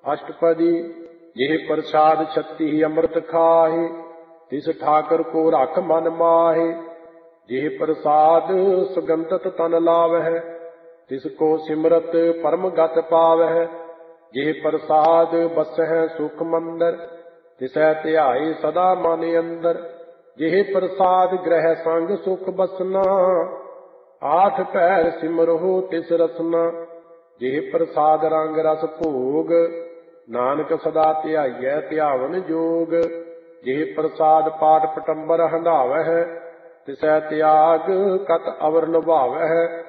अष्टपदी जिह प्रसाद छत्ती अमृत खाहे, तिस ठाकर को रख मन माहे। जिह प्रसाद सुगंधत तन लावह, तिसको सिमरत परम गत पावह। जिह प्रसाद बसह सुख मंदर, तिसै ध्याए सदा मन अंदर। जिह प्रसाद ग्रह संग सुख बसना, आठ पैर सिमरहो तिस रसना। जिह प्रसाद रंग रस भोग, नानक सदा ध्याइयै ध्यावन जोग। जिह प्रसाद पाठ पटंबर हंडावह, तिसै त्याग कत अवर निभावह।